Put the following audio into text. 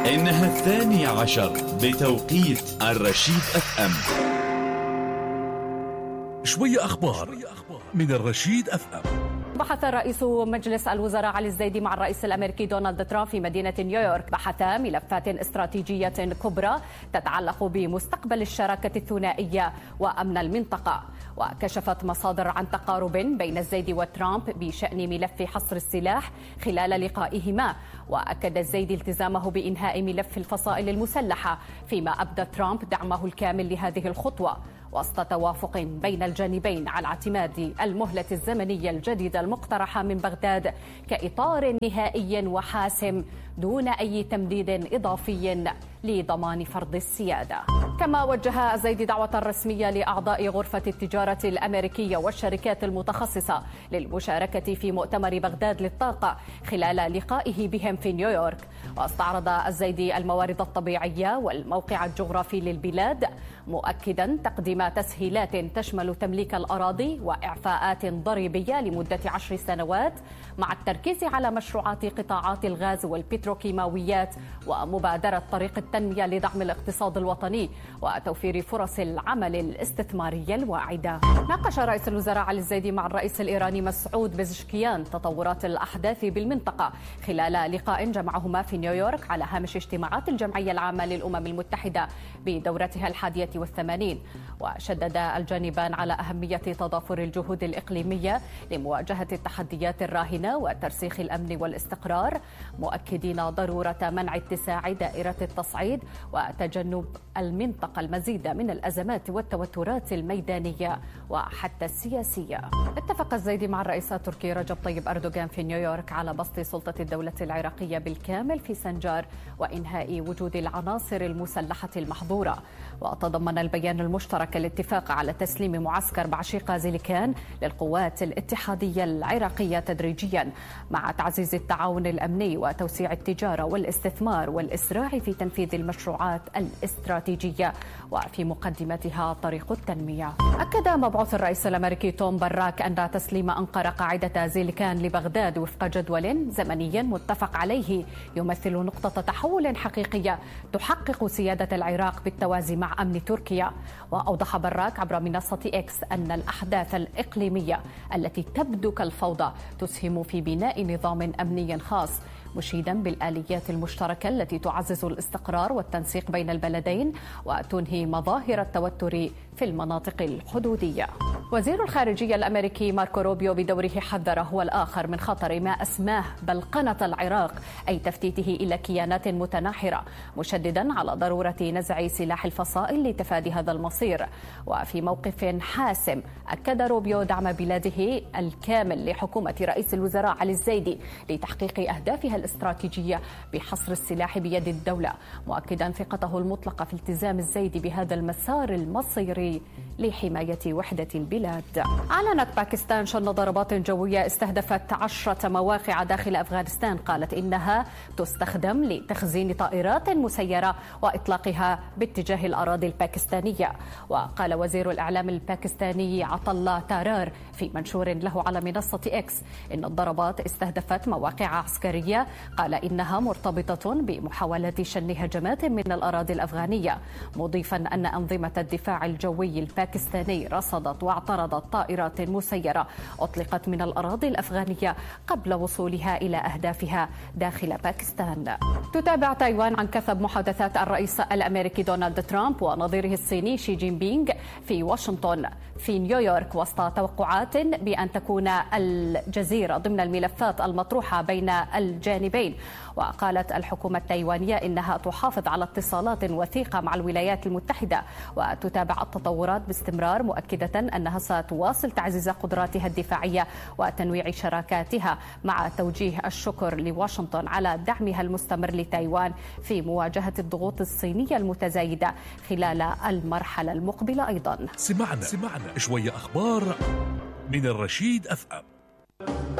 إنها 12 بتوقيت الرشيد FM. شوية أخبار من الرشيد FM. بحث رئيس مجلس الوزراء علي الزيدي مع الرئيس الأمريكي دونالد ترامب في مدينة نيويورك. بحثا ملفات استراتيجية كبرى تتعلق بمستقبل الشراكة الثنائية وأمن المنطقة. وكشفت مصادر عن تقارب بين الزيدي وترامب بشأن ملف حصر السلاح خلال لقائهما. وأكد الزيدي التزامه بإنهاء ملف الفصائل المسلحة، فيما أبدى ترامب دعمه الكامل لهذه الخطوة، وسط توافق بين الجانبين على اعتماد المهلة الزمنية الجديدة المقترحة من بغداد كإطار نهائي وحاسم دون أي تمديد إضافي لضمان فرض السيادة. كما وجه الزيدي دعوة رسمية لأعضاء غرفة التجارة الأمريكية والشركات المتخصصة للمشاركة في مؤتمر بغداد للطاقة خلال لقائه بهم في نيويورك. واستعرض الزيدي الموارد الطبيعية والموقع الجغرافي للبلاد، مؤكدا تقديم تسهيلات تشمل تمليك الأراضي وإعفاءات ضريبية لمدة 10 سنوات، مع التركيز على مشروعات قطاعات الغاز والبتروكيماويات ومبادرة طريق التنمية لدعم الاقتصاد الوطني وتوفير فرص العمل الاستثمارية الواعدة. ناقش رئيس الوزراء علي الزيدي مع الرئيس الإيراني مسعود بزشكيان تطورات الأحداث بالمنطقة خلال لقاء جمعهما في نيويورك على هامش اجتماعات الجمعية العامة للأمم المتحدة بدورتها 81. وشدد الجانبان على أهمية تضافر الجهود الإقليمية لمواجهة التحديات الراهنة وترسيخ الأمن والاستقرار، مؤكدين ضرورة منع اتساع دائرة التصعيد وتجنب المنطقة المزيد من الأزمات والتوترات الميدانية وحتى السياسية. اتفق الزيدي مع الرئيس التركي رجب طيب أردوغان في نيويورك على بسط سلطة الدولة العراقية بالكامل في سنجار وإنهاء وجود العناصر المسلحة المحظورة. وتضمن البيان المشترك الاتفاق على تسليم معسكر بعشيقة زيليكان للقوات الاتحادية العراقية تدريجيا، مع تعزيز التعاون الأمني وتوسيع التجارة والاستثمار والإسراع في تنفيذ المشروعات الاستراتيجية وفي مقدمتها طريق التنمية. أكد مبعوث الرئيس الأمريكي توم براك أن تسليم أنقرة قاعدة زيليكان لبغداد وفق جدول زمني متفق عليه يمثل نقطة تحول حقيقية تحقق سيادة العراق بالتوازي مع أمن تركيا. وأوضح براك عبر منصة إكس أن الأحداث الإقليمية التي تبدو كالفوضى تسهم في بناء نظام أمني خاص، مشيدا بالآليات المشتركة التي تعزز الاستقرار والتنسيق بين البلدين وتنهي مظاهر التوتر في المناطق الحدودية. وزير الخارجية الأمريكي ماركو روبيو بدوره حذر هو الآخر من خطر ما أسماه بلقنة العراق، أي تفتيته إلى كيانات متناحرة، مشددا على ضرورة نزع سلاح الفصائل لتفادي هذا المصير. وفي موقف حاسم أكد روبيو دعم بلاده الكامل لحكومة رئيس الوزراء علي الزيدي لتحقيق أهدافها الاستراتيجية بحصر السلاح بيد الدولة، مؤكدا ثقته المطلقة في التزام الزيدي بهذا المسار المصيري لحماية وحدة البلاد. أعلنت باكستان شن ضربات جوية استهدفت 10 مواقع داخل أفغانستان، قالت إنها تستخدم لتخزين طائرات مسيرة وإطلاقها باتجاه الأراضي الباكستانية. وقال وزير الإعلام الباكستاني عطلة تارار في منشور له على منصة إكس إن الضربات استهدفت مواقع عسكرية، قال إنها مرتبطة بمحاولة شن هجمات من الأراضي الأفغانية، مضيفا أن أنظمة الدفاع الجوي الباكستاني رصدت واعترضت طائرات مسيرة أطلقت من الأراضي الأفغانية قبل وصولها إلى أهدافها داخل باكستان. تتابع تايوان عن كثب محادثات الرئيس الأمريكي دونالد ترامب ونظيره الصيني شي جين بينغ في واشنطن في نيويورك، وسط توقعات بأن تكون الجزيرة ضمن الملفات المطروحة بين الجانبين. وقالت الحكومة التايوانية إنها تحافظ على اتصالات وثيقة مع الولايات المتحدة وتتابع التطورات باستمرار، مؤكدة أنها ستواصل تعزيز قدراتها الدفاعية وتنويع شراكاتها، مع توجيه الشكر لواشنطن على دعمها المستمر لتايوان في مواجهة الضغوط الصينية المتزايدة خلال المرحلة المقبلة. أيضا سمعنا شوية أخبار من الرشيد FM.